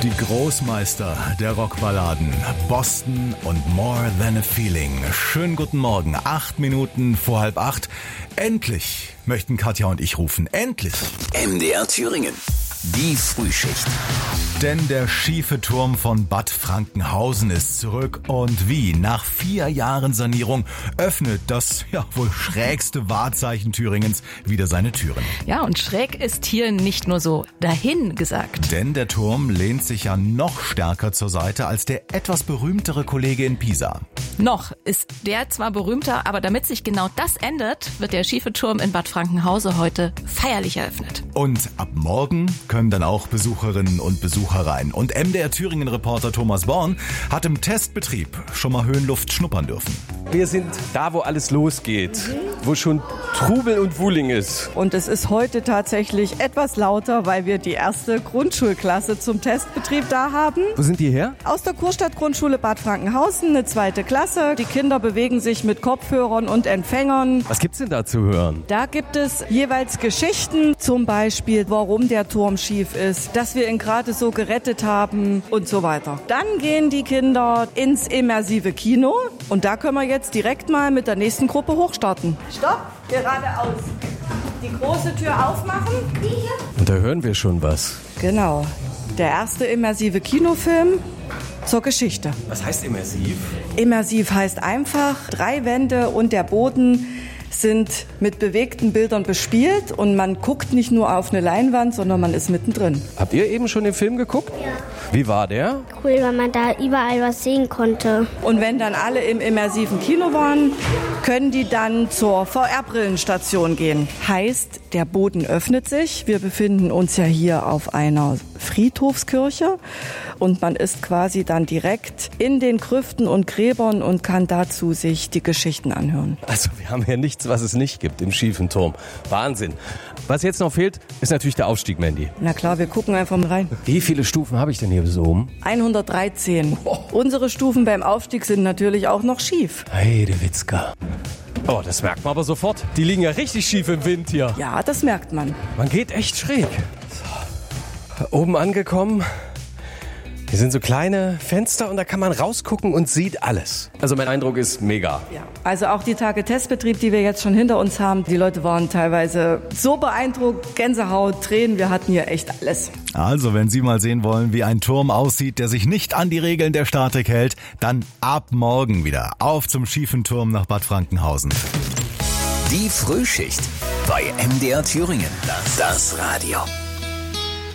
Die Großmeister der Rockballaden, Boston und More Than a Feeling. Schönen guten Morgen, 8 Minuten vor 7:30. Endlich möchten Katja und ich rufen, endlich. MDR Thüringen, die Frühschicht. Denn der schiefe Turm von Bad Frankenhausen ist zurück und wie nach 4 Jahren Sanierung öffnet das wohl schrägste Wahrzeichen Thüringens wieder seine Türen. Ja, und schräg ist hier nicht nur so dahin gesagt. Denn der Turm lehnt sich ja noch stärker zur Seite als der etwas berühmtere Kollege in Pisa. Noch ist der zwar berühmter, aber damit sich genau das ändert, wird der schiefe Turm in Bad Frankenhausen heute feierlich eröffnet. Und ab morgen können dann auch Besucherinnen und Besucher rein. Und MDR Thüringen-Reporter Thomas Born hat im Testbetrieb schon mal Höhenluft schnuppern dürfen. Wir sind da, wo alles losgeht, wo schon Trubel und Wuling ist. Und es ist heute tatsächlich etwas lauter, weil wir die erste Grundschulklasse zum Testbetrieb da haben. Wo sind die her? Aus der Kurstadt-Grundschule Bad Frankenhausen, eine 2. Klasse. Die Kinder bewegen sich mit Kopfhörern und Empfängern. Was gibt's denn da zu hören? Da gibt es jeweils Geschichten, zum Beispiel, warum der Turm schief ist, dass wir ihn gerade so gerettet haben und so weiter. Dann gehen die Kinder ins immersive Kino und da können wir jetzt direkt mal mit der nächsten Gruppe hochstarten. Stopp, geradeaus. Die große Tür aufmachen. Und da hören wir schon was. Genau, der erste immersive Kinofilm zur Geschichte. Was heißt immersiv? Immersiv heißt einfach, 3 Wände und der Boden sind mit bewegten Bildern bespielt und man guckt nicht nur auf eine Leinwand, sondern man ist mittendrin. Habt ihr eben schon den Film geguckt? Ja. Wie war der? Cool, weil man da überall was sehen konnte. Und wenn dann alle im immersiven Kino waren, können die dann zur VR-Brillenstation gehen. Heißt, der Boden öffnet sich. Wir befinden uns ja hier auf einer Friedhofskirche und man ist quasi dann direkt in den Grüften und Gräbern und kann dazu sich die Geschichten anhören. Also wir haben hier nichts, was es nicht gibt im schiefen Turm. Wahnsinn. Was jetzt noch fehlt, ist natürlich der Aufstieg, Mandy. Na klar, wir gucken einfach mal rein. Wie viele Stufen habe ich denn hier bis oben? 113. Unsere Stufen beim Aufstieg sind natürlich auch noch schief. Heidewitzka. Oh, das merkt man aber sofort. Die liegen ja richtig schief im Wind hier. Ja, das merkt man. Man geht echt schräg. So. Oben angekommen. Hier sind so kleine Fenster und da kann man rausgucken und sieht alles. Also mein Eindruck ist mega. Ja. Also auch die Tage Testbetrieb, die wir jetzt schon hinter uns haben, die Leute waren teilweise so beeindruckt, Gänsehaut, Tränen, wir hatten hier echt alles. Also, wenn Sie mal sehen wollen, wie ein Turm aussieht, der sich nicht an die Regeln der Statik hält, dann ab morgen wieder auf zum schiefen Turm nach Bad Frankenhausen. Die Frühschicht bei MDR Thüringen. Das Radio.